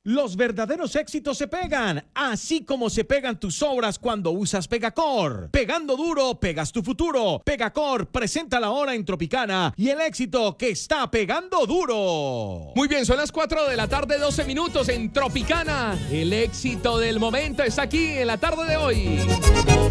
Los verdaderos éxitos se pegan, así como se pegan tus obras cuando usas Pegacor. Pegando duro, pegas tu futuro. Pegacor presenta la hora en Tropicana y el éxito que está pegando duro. Muy bien, son las 4 de la tarde, 12 minutos en Tropicana. El éxito del momento está aquí en la tarde de hoy.